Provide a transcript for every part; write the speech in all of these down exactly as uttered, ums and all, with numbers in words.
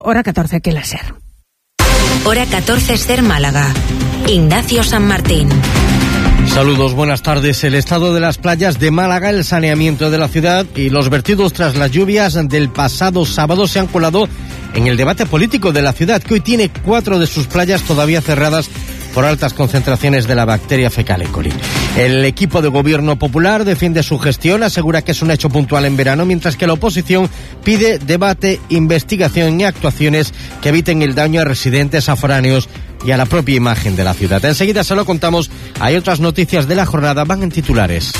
Hora catorce, que la SER. Hora catorce, SER Málaga. Ignacio San Martín. Saludos, buenas tardes. El estado de las playas de Málaga, el saneamiento de la ciudad y los vertidos tras las lluvias del pasado sábado se han colado en el debate político de la ciudad, que hoy tiene cuatro de sus playas todavía cerradas por altas concentraciones de la bacteria fecal E. coli. El equipo de gobierno popular defiende su gestión, asegura que es un hecho puntual en verano, mientras que la oposición pide debate, investigación y actuaciones que eviten el daño a residentes, a foráneos y a la propia imagen de la ciudad. Enseguida se lo contamos. Hay otras noticias de la jornada, van en titulares.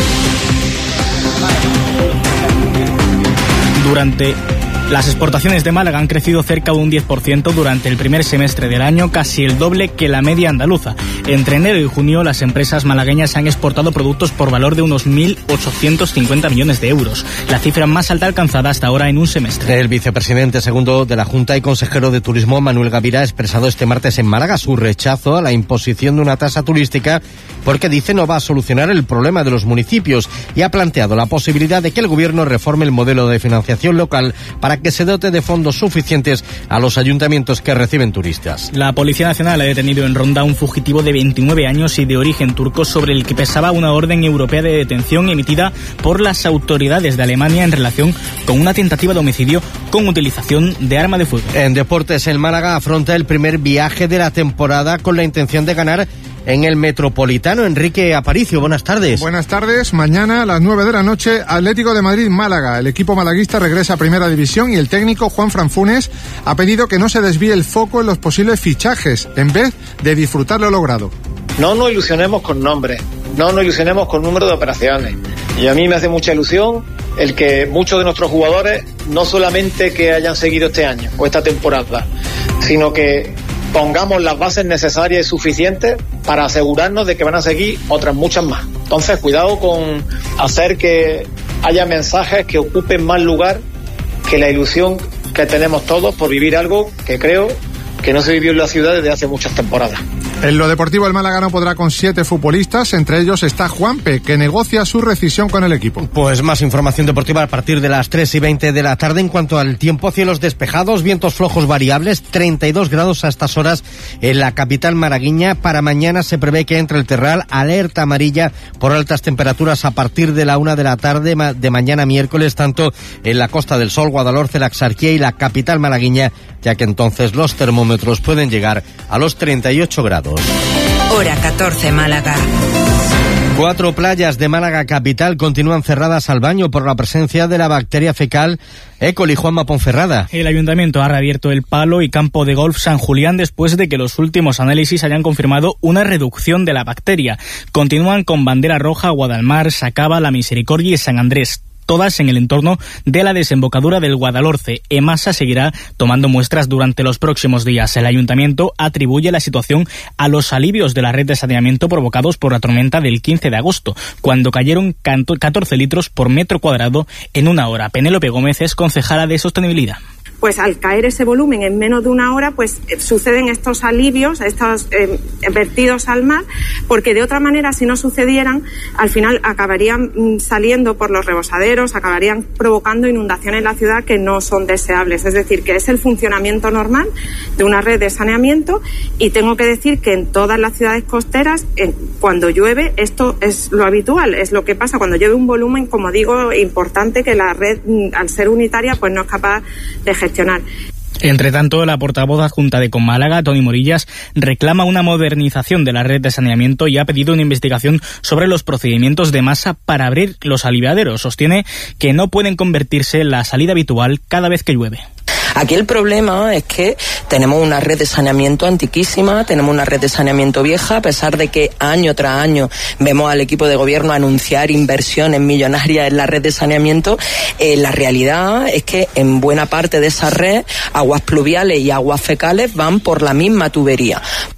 Durante Las exportaciones de Málaga han crecido cerca de un diez por ciento durante el primer semestre del año, casi el doble que la media andaluza. Entre enero y junio, las empresas malagueñas han exportado productos por valor de unos mil ochocientos cincuenta millones de euros, la cifra más alta alcanzada hasta ahora en un semestre. El vicepresidente segundo de la Junta y consejero de Turismo, Manuel Gavira, ha expresado este martes en Málaga su rechazo a la imposición de una tasa turística porque dice no va a solucionar el problema de los municipios y ha planteado la posibilidad de que el gobierno reforme el modelo de financiación local para que se dote de fondos suficientes a los ayuntamientos que reciben turistas. La Policía Nacional ha detenido en Ronda a un fugitivo de veintinueve años y de origen turco sobre el que pesaba una orden europea de detención emitida por las autoridades de Alemania en relación con una tentativa de homicidio con utilización de arma de fuego. En deportes, el Málaga afronta el primer viaje de la temporada con la intención de ganar en el Metropolitano. Enrique Aparicio, buenas tardes. Buenas tardes. Mañana a las nueve de la noche, Atlético de Madrid-Málaga. El equipo malaguista regresa a Primera División y el técnico Juan Franfunes ha pedido que no se desvíe el foco en los posibles fichajes, en vez de disfrutar lo logrado. No nos ilusionemos con nombres, no nos ilusionemos con número de operaciones. Y a mí me hace mucha ilusión el que muchos de nuestros jugadores, no solamente que hayan seguido este año o esta temporada, sino que pongamos las bases necesarias y suficientes para asegurarnos de que van a seguir otras muchas más. Entonces, cuidado con hacer que haya mensajes que ocupen más lugar que la ilusión que tenemos todos por vivir algo que creo que no se vivió en la ciudad desde hace muchas temporadas. En lo deportivo, el Málaga no podrá con siete futbolistas, entre ellos está Juanpe, que negocia su rescisión con el equipo. Pues más información deportiva a partir de las tres y veinte de la tarde. En cuanto al tiempo, cielos despejados, vientos flojos variables, treinta y dos grados a estas horas en la capital malagueña. Para mañana se prevé que entre el terral, alerta amarilla por altas temperaturas a partir de la una de la tarde de mañana miércoles, tanto en la Costa del Sol, Guadalhorce, la Axarquía y la capital malagueña, ya que entonces los termómetros pueden llegar a los treinta y ocho grados. Hora catorce, Málaga. Cuatro playas de Málaga capital continúan cerradas al baño por la presencia de la bacteria fecal E. coli. Juanma Ponferrada. El ayuntamiento ha reabierto el palo y campo de golf San Julián después de que los últimos análisis hayan confirmado una reducción de la bacteria. Continúan con bandera roja Guadalmar, Sacaba, La Misericordia y San Andrés, todas en el entorno de la desembocadura del Guadalhorce. EMASA seguirá tomando muestras durante los próximos días. El ayuntamiento atribuye la situación a los alivios de la red de saneamiento provocados por la tormenta del quince de agosto, cuando cayeron catorce litros por metro cuadrado en una hora. Penélope Gómez es concejala de Sostenibilidad. Pues al caer ese volumen en menos de una hora, pues eh, suceden estos alivios, estos eh, vertidos al mar, porque de otra manera, si no sucedieran, al final acabarían mm, saliendo por los rebosaderos, acabarían provocando inundaciones en la ciudad que no son deseables. Es decir, que es el funcionamiento normal de una red de saneamiento, y tengo que decir que en todas las ciudades costeras, eh, cuando llueve, esto es lo habitual, es lo que pasa cuando llueve un volumen, como digo, importante, que la red, mm, al ser unitaria, pues no es capaz de gestionar. Entre tanto, la portavoz adjunta de Conmálaga, Toni Morillas, reclama una modernización de la red de saneamiento y ha pedido una investigación sobre los procedimientos de masa para abrir los aliviaderos. Sostiene que no pueden convertirse en la salida habitual cada vez que llueve. Aquí el problema es que tenemos una red de saneamiento antiquísima, tenemos una red de saneamiento vieja, a pesar de que año tras año vemos al equipo de gobierno anunciar inversiones millonarias en la red de saneamiento. Eh, la realidad es que en buena parte de esa red, aguas pluviales y aguas fecales van por la misma tubería.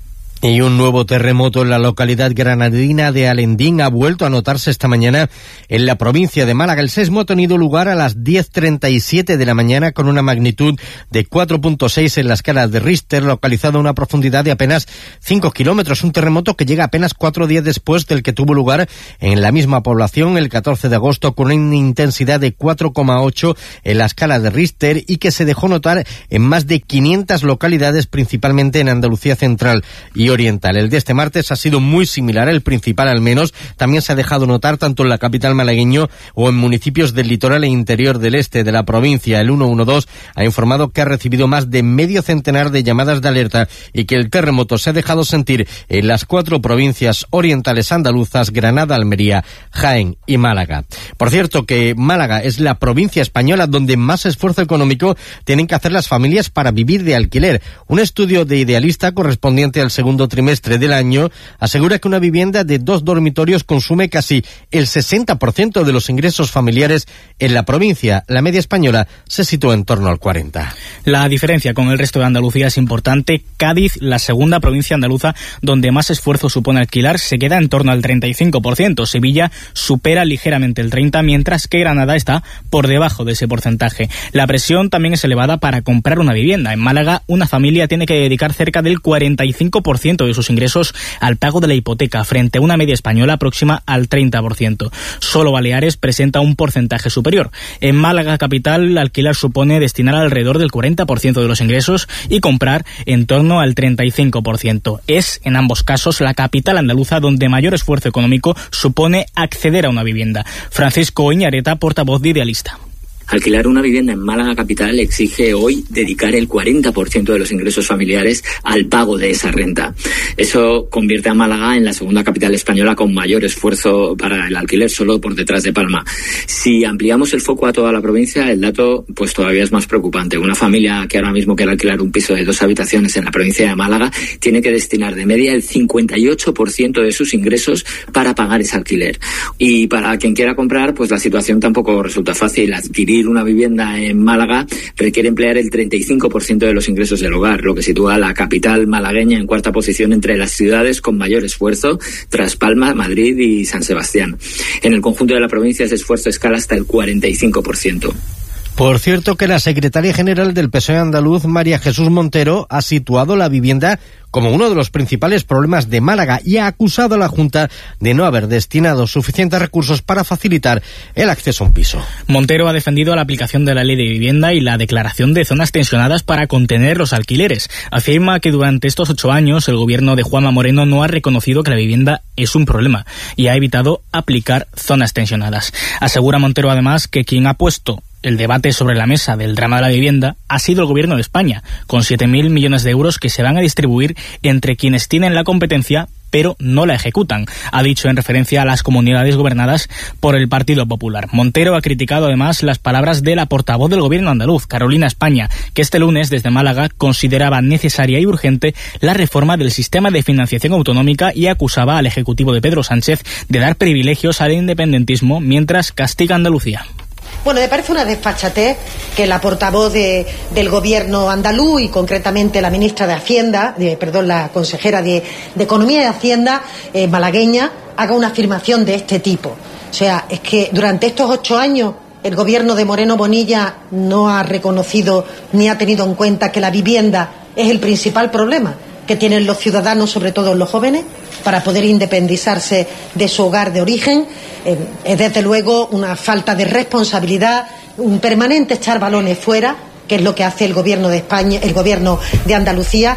Y un nuevo terremoto en la localidad granadina de Alendín ha vuelto a notarse esta mañana en la provincia de Málaga. El sismo ha tenido lugar a las diez treinta y siete de la mañana con una magnitud de cuatro punto seis en la escala de Richter, localizado a una profundidad de apenas cinco kilómetros. Un terremoto que llega apenas cuatro días después del que tuvo lugar en la misma población el catorce de agosto con una intensidad de cuatro coma ocho en la escala de Richter y que se dejó notar en más de quinientas localidades, principalmente en Andalucía Central y Oriental. El de este martes ha sido muy similar, el principal al menos. También se ha dejado notar tanto en la capital malagueño o en municipios del litoral e interior del este de la provincia. El ciento doce ha informado que ha recibido más de medio centenar de llamadas de alerta y que el terremoto se ha dejado sentir en las cuatro provincias orientales andaluzas, Granada, Almería, Jaén y Málaga. Por cierto, que Málaga es la provincia española donde más esfuerzo económico tienen que hacer las familias para vivir de alquiler. Un estudio de Idealista correspondiente al segundo trimestre del año asegura que una vivienda de dos dormitorios consume casi el sesenta por ciento de los ingresos familiares en la provincia. La media española se sitúa en torno al cuarenta por ciento. La diferencia con el resto de Andalucía es importante. Cádiz, la segunda provincia andaluza donde más esfuerzo supone alquilar, se queda en torno al treinta y cinco por ciento. Sevilla supera ligeramente el treinta por ciento, mientras que Granada está por debajo de ese porcentaje. La presión también es elevada para comprar una vivienda. En Málaga, una familia tiene que dedicar cerca del cuarenta y cinco por ciento de sus ingresos al pago de la hipoteca, frente a una media española próxima al treinta por ciento. Solo Baleares presenta un porcentaje superior. En Málaga capital, alquilar supone destinar alrededor del cuarenta por ciento de los ingresos y comprar en torno al treinta y cinco por ciento. Es, en ambos casos, la capital andaluza donde mayor esfuerzo económico supone acceder a una vivienda. Francisco Iñareta, portavoz de Idealista. Alquilar una vivienda en Málaga capital exige hoy dedicar el cuarenta por ciento de los ingresos familiares al pago de esa renta. Eso convierte a Málaga en la segunda capital española con mayor esfuerzo para el alquiler, solo por detrás de Palma. Si ampliamos el foco a toda la provincia, el dato pues todavía es más preocupante. Una familia que ahora mismo quiere alquilar un piso de dos habitaciones en la provincia de Málaga tiene que destinar de media el cincuenta y ocho por ciento de sus ingresos para pagar ese alquiler. Y para quien quiera comprar, pues la situación tampoco resulta fácil. Adquirir una vivienda en Málaga requiere emplear el treinta y cinco por ciento de los ingresos del hogar, lo que sitúa a la capital malagueña en cuarta posición entre las ciudades con mayor esfuerzo, tras Palma, Madrid y San Sebastián. En el conjunto de la provincia ese esfuerzo escala hasta el cuarenta y cinco por ciento. Por cierto que la secretaria general del P S O E andaluz, María Jesús Montero, ha situado la vivienda como uno de los principales problemas de Málaga y ha acusado a la Junta de no haber destinado suficientes recursos para facilitar el acceso a un piso. Montero ha defendido la aplicación de la ley de vivienda y la declaración de zonas tensionadas para contener los alquileres. Afirma que durante estos ocho años el gobierno de Juanma Moreno no ha reconocido que la vivienda es un problema y ha evitado aplicar zonas tensionadas. Asegura Montero además que quien ha puesto el debate sobre la mesa del drama de la vivienda ha sido el gobierno de España, con siete mil millones de euros que se van a distribuir entre quienes tienen la competencia pero no la ejecutan, ha dicho en referencia a las comunidades gobernadas por el Partido Popular. Montero ha criticado además las palabras de la portavoz del gobierno andaluz, Carolina España, que este lunes desde Málaga consideraba necesaria y urgente la reforma del sistema de financiación autonómica y acusaba al Ejecutivo de Pedro Sánchez de dar privilegios al independentismo mientras castiga a Andalucía. Bueno, me parece una desfachatez que la portavoz de, del gobierno andaluz y concretamente la ministra de Hacienda, de, perdón, la consejera de, de Economía y Hacienda eh, malagueña, haga una afirmación de este tipo. O sea, es que durante estos ocho años el gobierno de Moreno Bonilla no ha reconocido ni ha tenido en cuenta que la vivienda es el principal problema que tienen los ciudadanos, sobre todo los jóvenes, para poder independizarse de su hogar de origen. Eh, es desde luego una falta de responsabilidad, un permanente echar balones fuera, que es lo que hace el gobierno de España, el gobierno de Andalucía.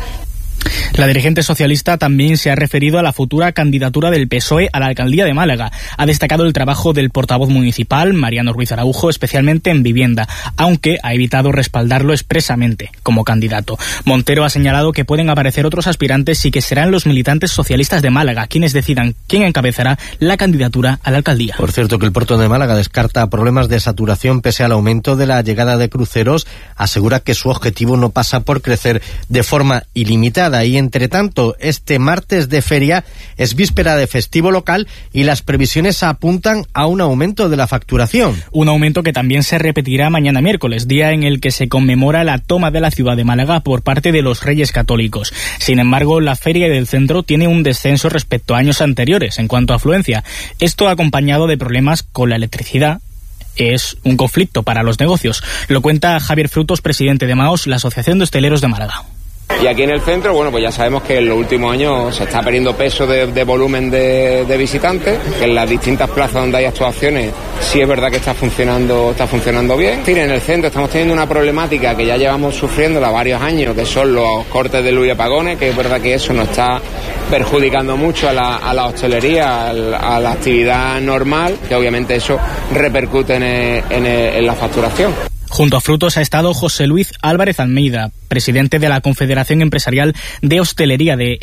La dirigente socialista también se ha referido a la futura candidatura del P S O E a la alcaldía de Málaga. Ha destacado el trabajo del portavoz municipal, Mariano Ruiz Araujo, especialmente en vivienda, aunque ha evitado respaldarlo expresamente como candidato. Montero ha señalado que pueden aparecer otros aspirantes y que serán los militantes socialistas de Málaga quienes decidan quién encabezará la candidatura a la alcaldía. Por cierto, que el puerto de Málaga descarta problemas de saturación pese al aumento de la llegada de cruceros. Asegura que su objetivo no pasa por crecer de forma ilimitada y y entre tanto este martes de feria es víspera de festivo local y las previsiones apuntan a un aumento de la facturación. Un aumento que también se repetirá mañana miércoles, día en el que se conmemora la toma de la ciudad de Málaga por parte de los Reyes Católicos. Sin embargo, la feria del centro tiene un descenso respecto a años anteriores en cuanto a afluencia. Esto acompañado de problemas con la electricidad. Es un conflicto para los negocios. Lo cuenta Javier Frutos, presidente de MAOS, la Asociación de Hosteleros de Málaga. Y aquí en el centro, bueno, pues ya sabemos que en los últimos años se está perdiendo peso de, de volumen de, de visitantes, que en las distintas plazas donde hay actuaciones sí es verdad que está funcionando está funcionando bien. En el centro estamos teniendo una problemática que ya llevamos sufriéndola varios años, que son los cortes de luz y apagones, que es verdad que eso nos está perjudicando mucho a la, a la hostelería, a la, a la actividad normal, que obviamente eso repercute en, el, en, el, en la facturación. Junto a Frutos ha estado José Luis Álvarez Almeida, presidente de la Confederación Empresarial de Hostelería de